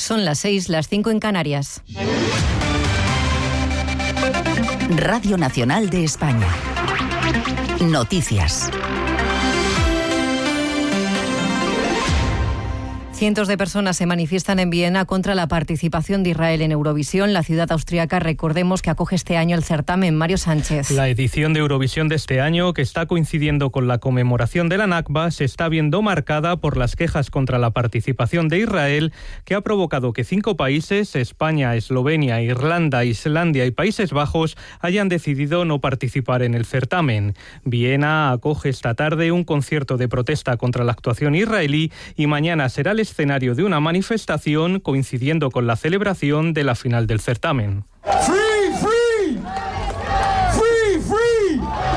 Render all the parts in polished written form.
Son las 6, las 5 en Canarias. Radio Nacional de España. Noticias. Cientos de personas se manifiestan en Viena contra la participación de Israel en Eurovisión. La ciudad austríaca, recordemos, que acoge este año el certamen. Mario Sánchez. La edición de Eurovisión de este año, que está coincidiendo con la conmemoración de la Nakba, se está viendo marcada por las quejas contra la participación de Israel, que ha provocado que 5 países, España, Eslovenia, Irlanda, Islandia y Países Bajos, hayan decidido no participar en el certamen. Viena acoge esta tarde un concierto de protesta contra la actuación israelí y mañana será el escenario de una manifestación coincidiendo con la celebración de la final del certamen. Free, free. Free, free.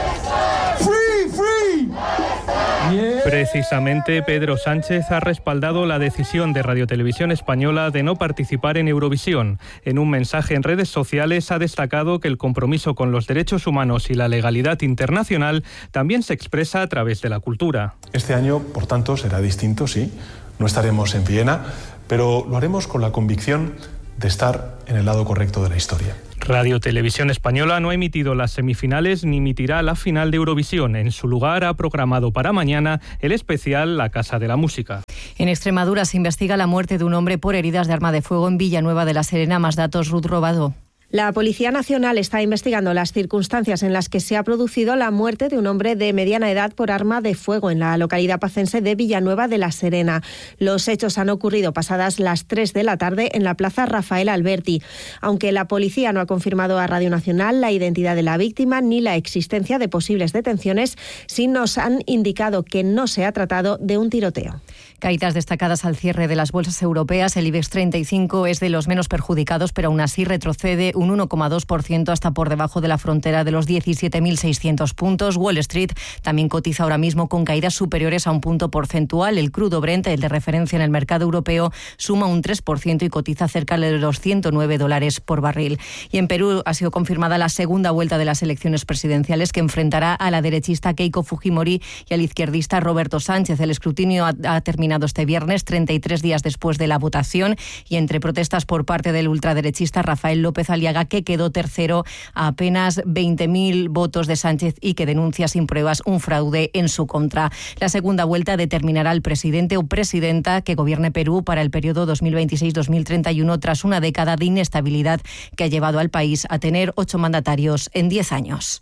Free, free. Yeah. Precisamente Pedro Sánchez ha respaldado la decisión de Radio Televisión Española de no participar en Eurovisión. En un mensaje en redes sociales ha destacado que el compromiso con los derechos humanos y la legalidad internacional también se expresa a través de la cultura. Este año, por tanto, será distinto, sí. No estaremos en Viena, pero lo haremos con la convicción de estar en el lado correcto de la historia. Radio Televisión Española no ha emitido las semifinales ni emitirá la final de Eurovisión. En su lugar ha programado para mañana el especial La Casa de la Música. En Extremadura se investiga la muerte de un hombre por heridas de arma de fuego en Villanueva de la Serena. Más datos, Ruth Robado. La Policía Nacional está investigando las circunstancias en las que se ha producido la muerte de un hombre de mediana edad por arma de fuego en la localidad pacense de Villanueva de la Serena. Los hechos han ocurrido pasadas las 3 de la tarde en la plaza Rafael Alberti. Aunque la policía no ha confirmado a Radio Nacional la identidad de la víctima ni la existencia de posibles detenciones, sí nos han indicado que no se ha tratado de un tiroteo. Caídas destacadas al cierre de las bolsas europeas. El IBEX 35 es de los menos perjudicados, pero aún así retrocede un 1,2% hasta por debajo de la frontera de los 17.600 puntos. Wall Street también cotiza ahora mismo con caídas superiores a un punto porcentual. El crudo Brent, el de referencia en el mercado europeo, suma un 3% y cotiza cerca de los $109 por barril. Y en Perú ha sido confirmada la segunda vuelta de las elecciones presidenciales, que enfrentará a la derechista Keiko Fujimori y al izquierdista Roberto Sánchez. El escrutinio ha terminado este viernes, 33 días después de la votación, y entre protestas por parte del ultraderechista Rafael López Aliaga, que quedó tercero a apenas 20.000 votos de Sánchez y que denuncia sin pruebas un fraude en su contra. La segunda vuelta determinará al presidente o presidenta que gobierne Perú para el periodo 2026-2031, tras una década de inestabilidad que ha llevado al país a tener 8 mandatarios en 10 años.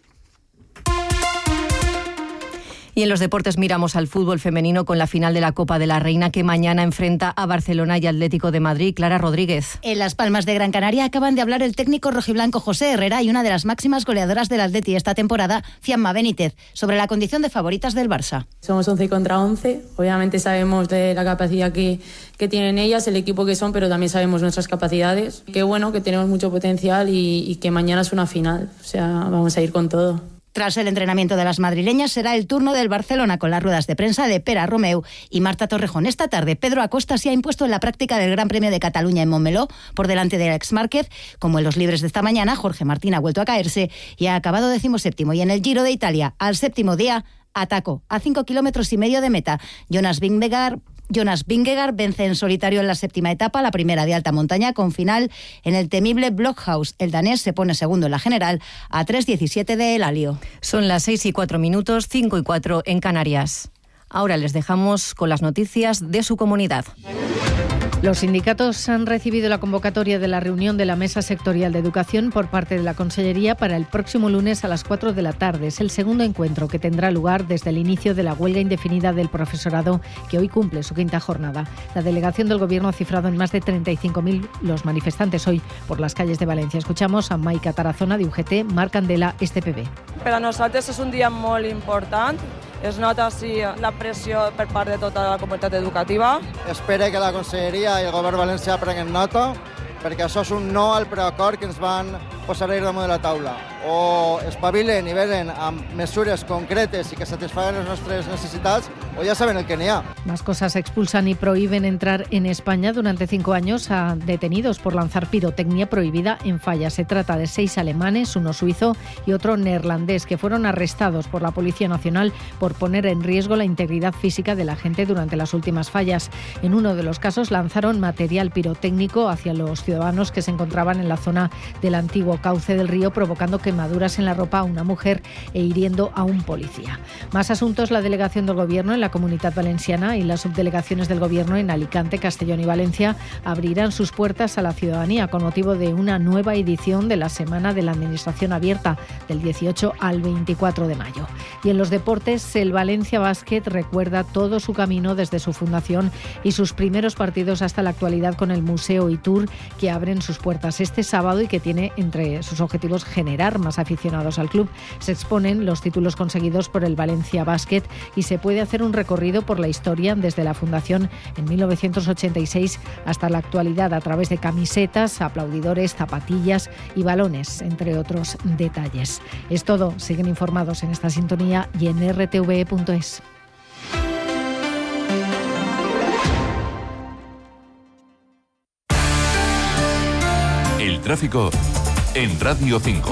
Y en los deportes miramos al fútbol femenino con la final de la Copa de la Reina, que mañana enfrenta a Barcelona y Atlético de Madrid. Clara Rodríguez. En Las Palmas de Gran Canaria acaban de hablar el técnico rojiblanco José Herrera y una de las máximas goleadoras del Atleti esta temporada, Fiamma Benítez, sobre la condición de favoritas del Barça. Somos 11 contra 11. Obviamente sabemos de la capacidad que tienen ellas, el equipo que son, pero también sabemos nuestras capacidades. Qué bueno, que tenemos mucho potencial y que mañana es una final. O sea, vamos a ir con todo. Tras el entrenamiento de las madrileñas, será el turno del Barcelona con las ruedas de prensa de Pere Romeu y Marta Torrejón. Esta tarde, Pedro Acosta se ha impuesto en la práctica del Gran Premio de Cataluña en Montmeló, por delante de Alex Márquez. Como en los libres de esta mañana, Jorge Martín ha vuelto a caerse y ha acabado 17º. Y en el Giro de Italia, al 7º día, atacó a 5,5 kilómetros de meta. Jonas Vingegaard vence en solitario en la 7ª etapa, la primera de alta montaña, con final en el temible Blockhaus. El danés se pone segundo en la general a 3:17 de Elalio. Son las 6:04, 5:04 en Canarias. Ahora les dejamos con las noticias de su comunidad. Los sindicatos han recibido la convocatoria de la reunión de la Mesa Sectorial de Educación por parte de la Consellería para el próximo lunes a las 4 de la tarde. Es el segundo encuentro que tendrá lugar desde el inicio de la huelga indefinida del profesorado, que hoy cumple su 5ª jornada. La delegación del Gobierno ha cifrado en más de 35.000 los manifestantes hoy por las calles de Valencia. Escuchamos a Maica Tarazona, de UGT, Marc Candela, STPB. Per a nosaltres és un dia molt important. Es nota així la pressió per part de tota la comunitat educativa. Espero que la Conselleria i el Govern valencià prenguen nota, perquè això és un no al preacord que ens van posar-hi damunt de la taula, o espavilen i venen amb mesures concretes i que satisfaguen les nostres necessitats, o ya saben el que n'hi ha. Más cosas: expulsan y prohíben entrar en España durante 5 años a detenidos por lanzar pirotecnia prohibida en fallas. Se trata de 6 alemanes, uno suizo y otro neerlandés, que fueron arrestados por la Policía Nacional por poner en riesgo la integridad física de la gente durante las últimas fallas. En uno de los casos lanzaron material pirotécnico hacia los ciudadanos que se encontraban en la zona del antiguo cauce del río, provocando quemaduras en la ropa a una mujer e hiriendo a un policía. Más asuntos: la delegación del Gobierno en la Comunidad Valenciana y las subdelegaciones del Gobierno en Alicante, Castellón y Valencia abrirán sus puertas a la ciudadanía con motivo de una nueva edición de la Semana de la Administración Abierta, del 18 al 24 de mayo. Y en los deportes, el Valencia Basket recuerda todo su camino desde su fundación y sus primeros partidos hasta la actualidad con el Museo Itur, que abren sus puertas este sábado y que tiene entre sus objetivos generar más aficionados al club. Se exponen los títulos conseguidos por el Valencia Basket y se puede hacer un recorrido por la historia desde la fundación en 1986 hasta la actualidad a través de camisetas, aplaudidores, zapatillas y balones, entre otros detalles. Es todo. Siguen informados en esta sintonía y en rtve.es. El tráfico en Radio 5.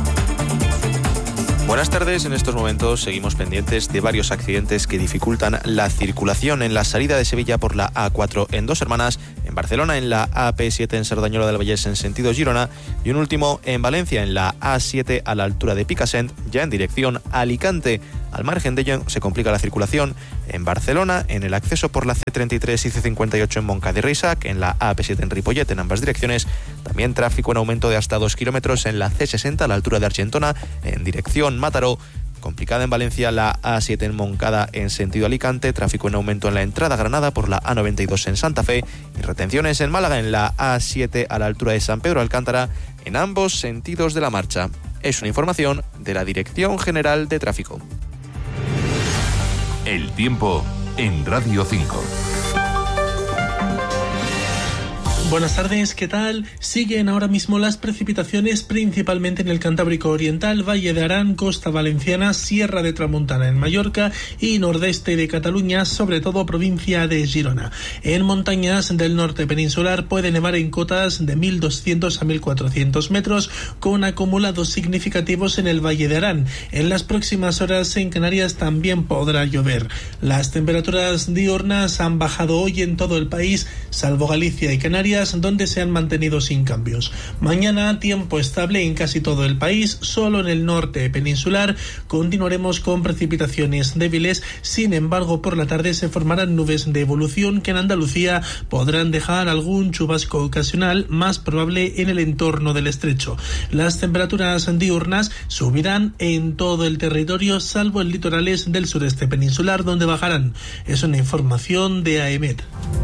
Buenas tardes. En estos momentos seguimos pendientes de varios accidentes que dificultan la circulación en la salida de Sevilla por la A4 en Dos Hermanas, en Barcelona en la AP7 en Cerdanyola del Vallès en sentido Girona y un último en Valencia en la A7 a la altura de Picassent, ya en dirección Alicante. Al margen de ello se complica la circulación en Barcelona en el acceso por la C33 y C58 en Montcada y Reixac, en la AP7 en Ripollet en ambas direcciones. También tráfico en aumento de hasta 2 kilómetros en la C60 a la altura de Argentona en dirección Mataró. Complicada en Valencia la A7 en Montcada en sentido Alicante, tráfico en aumento en la entrada a Granada por la A92 en Santa Fe y retenciones en Málaga en la A7 a la altura de San Pedro Alcántara en ambos sentidos de la marcha. Es una información de la Dirección General de Tráfico. El tiempo en Radio 5. Buenas tardes, ¿qué tal? Siguen ahora mismo las precipitaciones principalmente en el Cantábrico Oriental, Valle de Arán, Costa Valenciana, Sierra de Tramontana en Mallorca y nordeste de Cataluña, sobre todo provincia de Girona. En montañas del norte peninsular puede nevar en cotas de 1.200 a 1.400 metros con acumulados significativos en el Valle de Arán. En las próximas horas en Canarias también podrá llover. Las temperaturas diurnas han bajado hoy en todo el país, salvo Galicia y Canarias, donde se han mantenido sin cambios. Mañana tiempo estable en casi todo el país, solo en el norte peninsular continuaremos con precipitaciones débiles. Sin embargo, por la tarde se formarán nubes de evolución que en Andalucía podrán dejar algún chubasco ocasional, más probable en el entorno del estrecho. Las temperaturas diurnas subirán en todo el territorio, salvo en litorales del sureste peninsular, donde bajarán. Es una información de AEMET.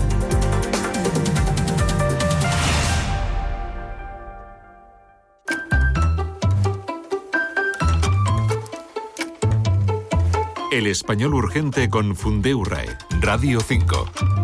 El español urgente con Fundeurrae, Radio 5.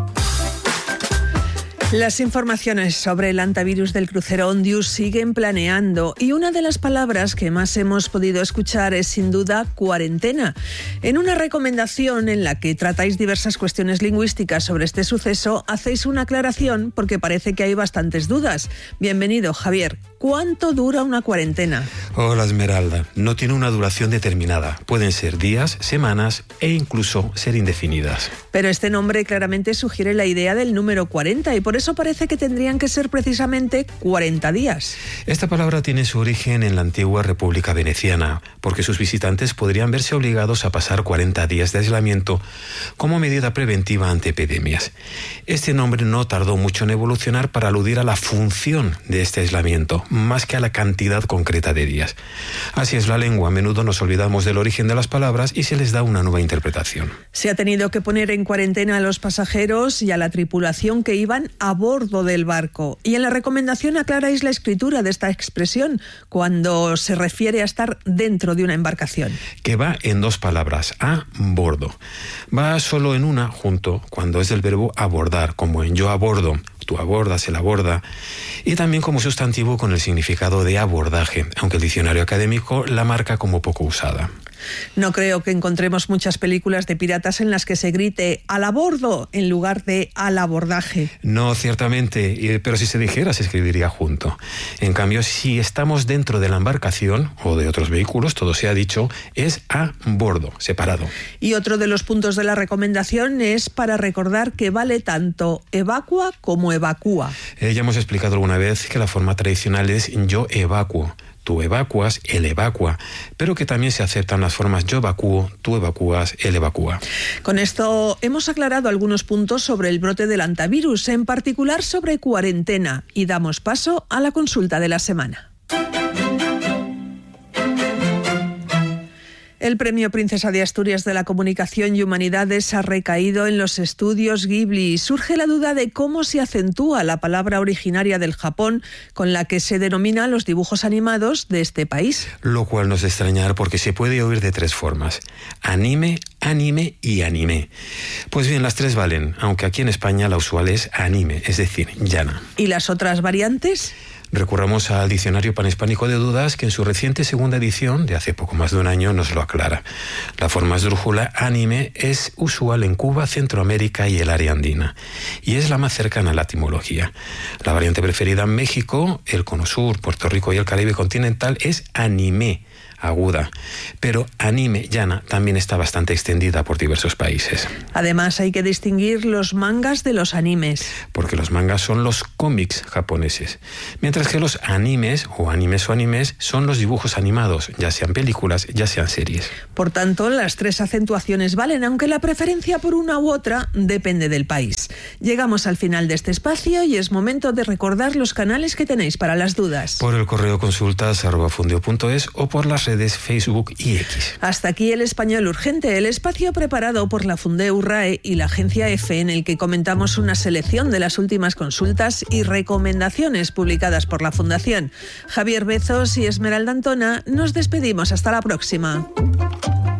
Las informaciones sobre el hantavirus del crucero Ondius siguen planeando y una de las palabras que más hemos podido escuchar es sin duda cuarentena. En una recomendación en la que tratáis diversas cuestiones lingüísticas sobre este suceso, hacéis una aclaración porque parece que hay bastantes dudas. Bienvenido, Javier. ¿Cuánto dura una cuarentena? Hola, Esmeralda. No tiene una duración determinada. Pueden ser días, semanas e incluso ser indefinidas. Pero este nombre claramente sugiere la idea del número 40 y por eso parece que tendrían que ser precisamente 40 días. Esta palabra tiene su origen en la antigua República Veneciana, porque sus visitantes podrían verse obligados a pasar 40 días de aislamiento como medida preventiva ante epidemias. Este nombre no tardó mucho en evolucionar para aludir a la función de este aislamiento, más que a la cantidad concreta de días. Así es la lengua, a menudo nos olvidamos del origen de las palabras y se les da una nueva interpretación. Se ha tenido que poner en cuarentena a los pasajeros y a la tripulación que iban a bordo del barco. Y en la recomendación aclaráis la escritura de esta expresión cuando se refiere a estar dentro de una embarcación. Que va en dos palabras, a bordo. Va solo en una junto cuando es del verbo abordar, como en yo abordo. tú abordas, él aborda, y también como sustantivo con el significado de abordaje, aunque el diccionario académico la marca como poco usada. No creo que encontremos muchas películas de piratas en las que se grite «al a bordo» en lugar de «al abordaje». No, ciertamente, pero si se dijera se escribiría junto. En cambio, si estamos dentro de la embarcación o de otros vehículos, todo se ha dicho, es a bordo, separado. Y otro de los puntos de la recomendación es para recordar que vale tanto evacua como evacúa. Ya hemos explicado alguna vez que la forma tradicional es yo evacuo. Tú evacuas, él evacua, pero que también se aceptan las formas yo evacúo, tú evacúas, él evacúa. Con esto hemos aclarado algunos puntos sobre el brote del hantavirus, en particular sobre cuarentena, y damos paso a la consulta de la semana. El Premio Princesa de Asturias de la Comunicación y Humanidades ha recaído en los estudios Ghibli. Surge la duda de cómo se acentúa la palabra originaria del Japón con la que se denominan los dibujos animados de este país. Lo cual no es de extrañar porque se puede oír de tres formas: anime, anime y anime. Pues bien, las tres valen, aunque aquí en España la usual es anime, es decir, llana. ¿Y las otras variantes? Recurramos al Diccionario Panhispánico de Dudas, que en su reciente segunda edición, de hace poco más de un año, nos lo aclara. La forma esdrújula anime es usual en Cuba, Centroamérica y el área andina, y es la más cercana a la etimología. La variante preferida en México, el Cono Sur, Puerto Rico y el Caribe continental es anime, aguda, pero anime llana también está bastante extendida por diversos países. Además, hay que distinguir los mangas de los animes. Porque los mangas son los cómics japoneses, mientras que los animes o animes son los dibujos animados, ya sean películas, ya sean series. Por tanto, las tres acentuaciones valen, aunque la preferencia por una u otra depende del país. Llegamos al final de este espacio y es momento de recordar los canales que tenéis para las dudas. Por el correo consultas@fundeo.es o por las redes Facebook y X. Hasta aquí El Español Urgente, el espacio preparado por la Fundeu RAE y la Agencia EFE, en el que comentamos una selección de las últimas consultas y recomendaciones publicadas por la Fundación. Javier Bezos y Esmeralda Antona, nos despedimos. Hasta la próxima.